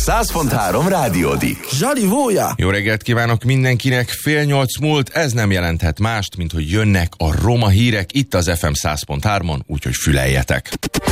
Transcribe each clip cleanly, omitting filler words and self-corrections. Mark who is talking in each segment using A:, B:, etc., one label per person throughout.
A: 100.3 Rádiódik.
B: Zsarivója!
C: Jó reggelt kívánok mindenkinek, 7:30 múlt, ez nem jelenthet mást, mint hogy jönnek a roma hírek itt az FM 100.3-on, úgyhogy füleljetek.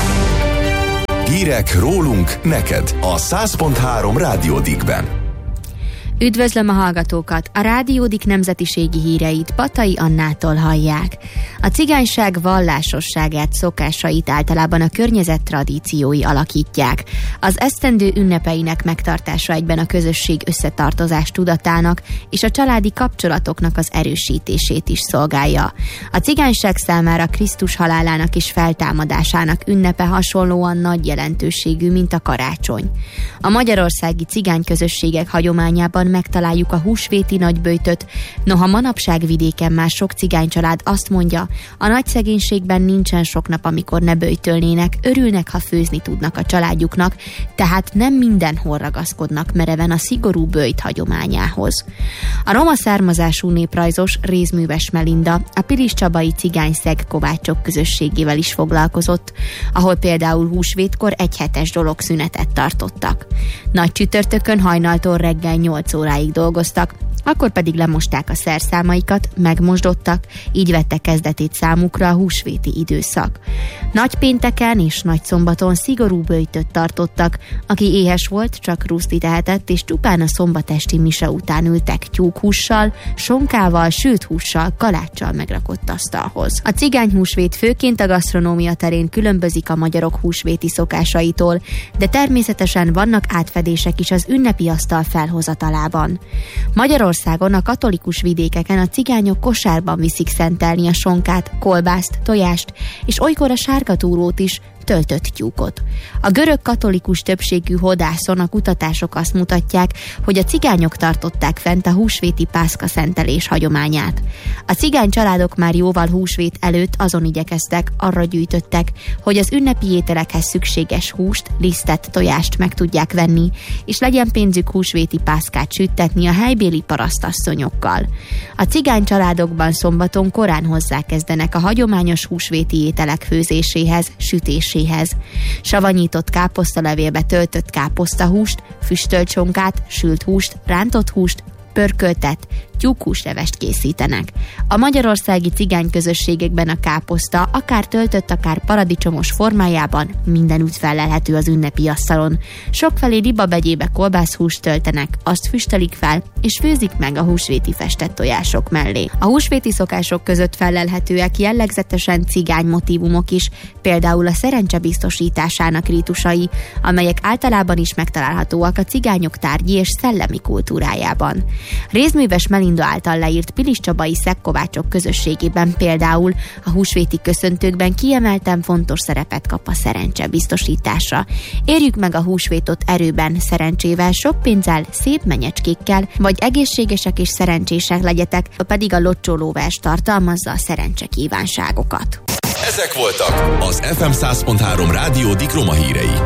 A: Hírek rólunk, neked a 100.3 Rádiódikben.
D: Üdvözlöm a hallgatókat! A Rádiódik nemzetiségi híreit Patai Annától hallják. A cigányság vallásosságát, szokásait általában a környezet tradíciói alakítják. Az esztendő ünnepeinek megtartása egyben a közösség összetartozás tudatának és a családi kapcsolatoknak az erősítését is szolgálja. A cigányság számára Krisztus halálának és feltámadásának ünnepe hasonlóan nagy jelentőségű, mint a karácsony. A magyarországi cigányközösségek hagyományában megtaláljuk a húsvéti nagyböjtöt, noha manapság vidéken már sok cigánycsalád azt mondja, a nagy szegénységben nincsen sok nap, amikor ne böjtölnének, örülnek, ha főzni tudnak a családjuknak, tehát nem mindenhol ragaszkodnak mereven a szigorú böjt hagyományához. A roma származású néprajzos Rézműves Melinda a piliscsabai cigányszeg kovácsok közösségével is foglalkozott, ahol például húsvétkor egyhetes dologszünetet tartottak. Nagy csütörtökön hajnaltól reggel 8 óráig dolgoztak, akkor pedig lemosták a szerszámaikat, megmosdottak, így vette kezdetét számukra a húsvéti időszak. Nagy pénteken és nagy szombaton szigorú böjtöt tartottak, aki éhes volt, csak ruszti tehetett, és csupán a szombatesti mise után ültek tyúkhússal, sonkával, sült hússal, kaláccsal megrakott asztalhoz. A cigány húsvét főként a gasztronómia terén különbözik a magyarok húsvéti szokásaitól, de természetesen vannak átfedések is az ünnepi asztal felhozatalában. Magyarországon a katolikus vidékeken a cigányok kosárban viszik szentelni a sonkát, kolbászt, tojást, és olykor a sárgatúrót is, töltött tyúkot. A görög katolikus többségű hodászon a kutatások azt mutatják, hogy a cigányok tartották fent a húsvéti pászka szentelés hagyományát. A cigány családok már jóval húsvét előtt azon igyekeztek, arra gyűjtöttek, hogy az ünnepi ételekhez szükséges húst, lisztet, tojást meg tudják venni, és legyen pénzük húsvéti pászkát süttetni a helybéli parasztasszonyokkal. A cigány családokban szombaton korán hozzákezdenek a hagyományos húsvéti ételek főzéséhez, sütéséhez. Savanyított káposztalevélbe töltött káposztahúst, füstölt sonkát, sült húst, rántott húst, pörköltet, tyúkhúslevest készítenek. A magyarországi cigányközösségekben a káposzta akár töltött, akár paradicsomos formájában mindenütt fellelhető az ünnepi asztalon. Sokfelé libabegyébe kolbászhúst töltenek, azt füstölik fel, és főzik meg a húsvéti festett tojások mellé. A húsvéti szokások között fellelhetőek jellegzetesen cigány motívumok is, például a szerencse biztosításának rítusai, amelyek általában is megtalálhatóak a cigányok tárgyi és szellemi kultúrájában. Rézműves Melinda által leírt piliscsabai szegkovácsok közösségében például a húsvéti köszöntőkben kiemelten fontos szerepet kap a szerencse biztosítása. Érjük meg a húsvétot erőben, szerencsével, sok pénzzel, szép menyecskékkel, vagy egészségesek és szerencsések legyetek, pedig a locsolóvers tartalmazza a szerencse kívánságokat.
A: Ezek voltak az FM 100.3 Rádiódik roma hírei.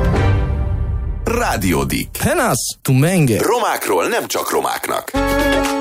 A: Rádiódik.
B: Penasz, tu menge.
A: Romákról nem csak romáknak.